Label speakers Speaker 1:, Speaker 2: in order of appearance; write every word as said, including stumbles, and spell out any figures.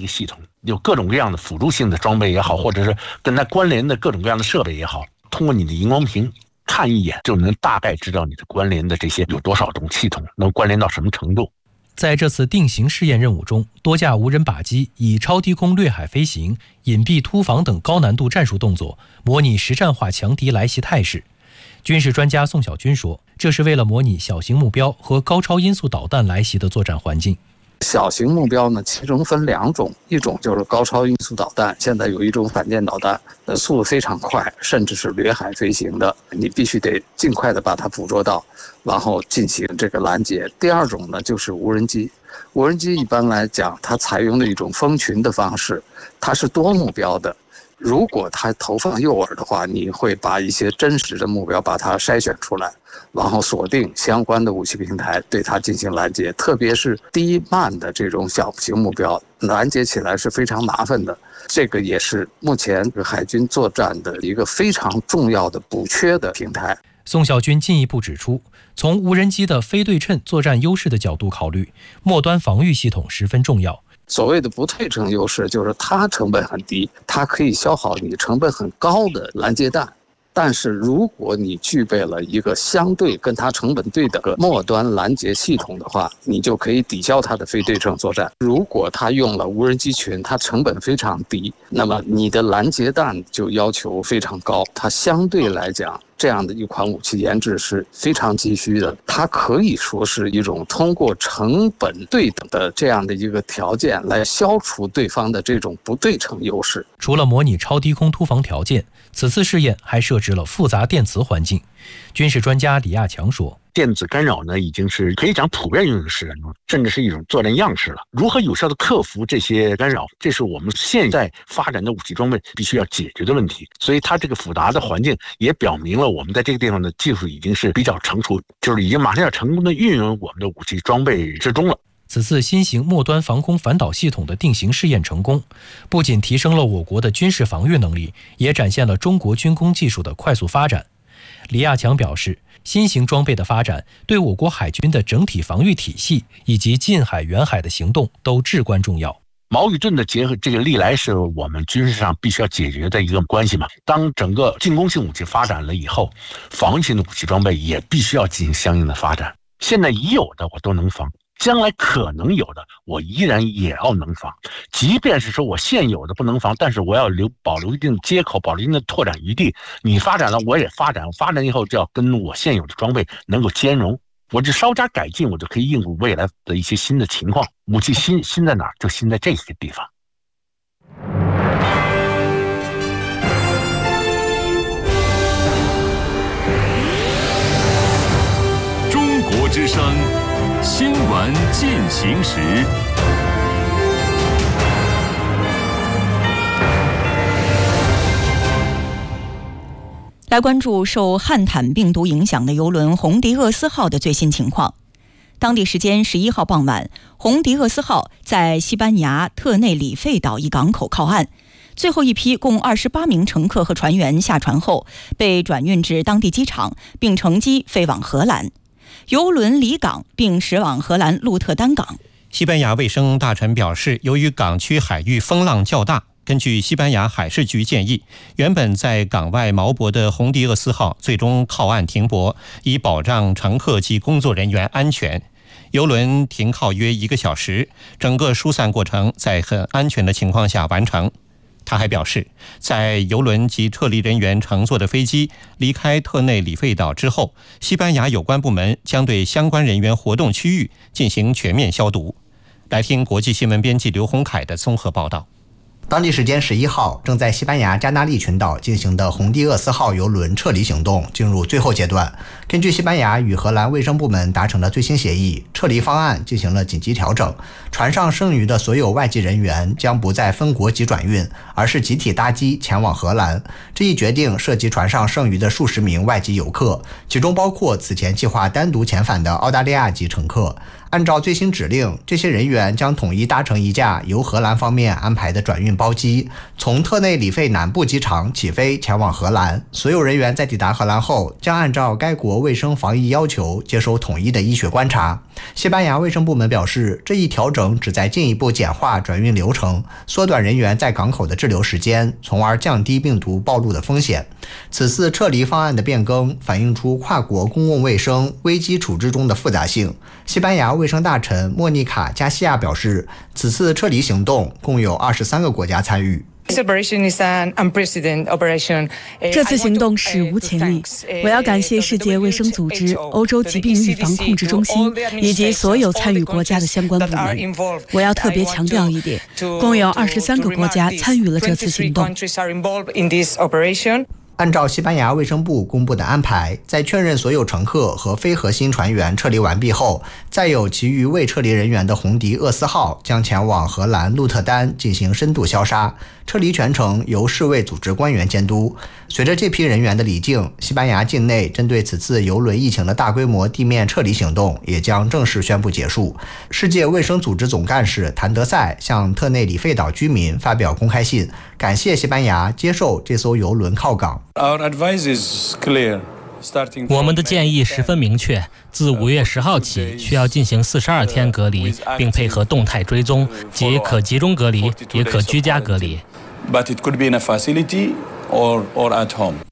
Speaker 1: 系统，有各种各样的辅助性的装备也好，或者是跟它关联的各种各样的设备也好，通过你的荧光屏看一眼就能大概知道你的关联的这些有多少种系统，能关联到什么程度。
Speaker 2: 在这次定型试验任务中，多架无人靶机以超低空掠海飞行、隐蔽突防等高难度战术动作，模拟实战化强敌来袭态势。军事专家宋小军说，这是为了模拟小型目标和高超音速导弹来袭的作战环境。
Speaker 3: 小型目标呢，其中分两种，一种就是高超音速导弹，现在有一种反舰导弹，呃，速度非常快，甚至是掠海飞行的，你必须得尽快的把它捕捉到，然后进行这个拦截。第二种呢，就是无人机。无人机一般来讲，它采用的一种蜂群的方式，它是多目标的。如果它投放诱饵的话，你会把一些真实的目标把它筛选出来，然后锁定相关的武器平台，对它进行拦截。特别是低慢的这种小型目标，拦截起来是非常麻烦的。这个也是目前海军作战的一个非常重要的补缺的平台。
Speaker 2: 宋小军进一步指出，从无人机的非对称作战优势的角度考虑，末端防御系统十分重要。
Speaker 3: 所谓的不对称优势，就是它成本很低，它可以消耗你成本很高的拦截弹。但是如果你具备了一个相对跟它成本对等的末端拦截系统的话，你就可以抵消它的非对称作战。如果它用了无人机群，它成本非常低，那么你的拦截弹就要求非常高，它相对来讲这样的一款武器研制是非常急需的，它可以说是一种通过成本对等的这样的一个条件来消除对方的这种不对称优势。
Speaker 2: 除了模拟超低空突防条件，此次试验还设置了复杂电磁环境。军事专家李亚强说，
Speaker 1: 电子干扰呢，已经是可以讲普遍用于实战中，甚至是一种作战样式了。如何有效地克服这些干扰，这是我们现在发展的武器装备必须要解决的问题。所以它这个复杂的环境也表明了我们在这个地方的技术已经是比较成熟，就是已经马上要成功的运用我们的武器装备之中了。
Speaker 2: 此次新型末端防空反导系统的定型试验成功，不仅提升了我国的军事防御能力，也展现了中国军工技术的快速发展。李亚强表示，新型装备的发展对我国海军的整体防御体系以及近海远海的行动都至关重要。
Speaker 1: 矛与盾的结合，这个历来是我们军事上必须要解决的一个关系嘛。当整个进攻性武器发展了以后，防御性的武器装备也必须要进行相应的发展。现在已有的我都能防，将来可能有的我依然也要能防。即便是说我现有的不能防，但是我要留保留一定的接口，保留一定的拓展余地。你发展了，我也发展，发展以后就要跟我现有的装备能够兼容。我就稍加改进，我就可以应付未来的一些新的情况。武器新新在哪儿？就新在这些地方。
Speaker 4: 中国之声新闻进行时。
Speaker 5: 来关注受汉坦病毒影响的邮轮红迪厄斯号的最新情况。当地时间十一号傍晚，红迪厄斯号在西班牙特内里费岛一港口靠岸，最后一批共二十八名乘客和船员下船后，被转运至当地机场，并乘机飞往荷兰。邮轮离港并驶往荷兰鹿特丹港。
Speaker 6: 西班牙卫生大臣表示，由于港区海域风浪较大，根据西班牙海事局建议，原本在港外锚泊的红迪厄斯号最终靠岸停泊，以保障乘客及工作人员安全。邮轮停靠约一个小时，整个疏散过程在很安全的情况下完成。他还表示，在邮轮及撤离人员乘坐的飞机离开特内里费岛之后，西班牙有关部门将对相关人员活动区域进行全面消毒。来听国际新闻编辑刘洪凯的综合报道。
Speaker 7: 当地时间十一号，正在西班牙加那利群岛进行的红迪厄斯号邮轮撤离行动进入最后阶段。根据西班牙与荷兰卫生部门达成的最新协议，撤离方案进行了紧急调整。船上剩余的所有外籍人员将不再分国籍转运，而是集体搭机前往荷兰。这一决定涉及船上剩余的数十名外籍游客，其中包括此前计划单独遣返的澳大利亚籍乘客。 按照最新指令，这些人员将统一搭乘一架由荷兰方面安排的转运包机，从特内里费南部机场起飞前往荷兰。所有人员在抵达荷兰后，将按照该国卫生防疫要求接受统一的医学观察。西班牙卫生部门表示，这一调整旨在进一步简化转运流程，缩短人员在港口的滞留时间，从而降低病毒暴露的风险。此次撤离方案的变更反映出跨国公共卫生危机处置中的复杂性。西班牙卫生大臣莫妮卡·加西亚表示，此次撤离行动共有二十三个国家参与。
Speaker 8: 这次行动史无前例，我要感谢世界卫生组织、欧洲疾病预防控制中心以及所有参与国家的相关部门。我要特别强调一点，共有二十三个国家参与了这次行动。
Speaker 7: 按照西班牙卫生部公布的安排，在确认所有乘客和非核心船员撤离完毕后，载有其余未撤离人员的红迪厄斯号将前往荷兰鹿特丹进行深度消杀，撤离全程由世卫组织官员监督。随着这批人员的离境，西班牙境内针对此次邮轮疫情的大规模地面撤离行动也将正式宣布结束。世界卫生组织总干事谭德赛向特内里费岛居民发表公开信，感谢西班牙接受这艘邮轮靠港。
Speaker 9: 我们的建议十分明确，自五月十号起需要进行四十二天隔离，并配合动态追踪，即可集中隔离，也可居家隔离。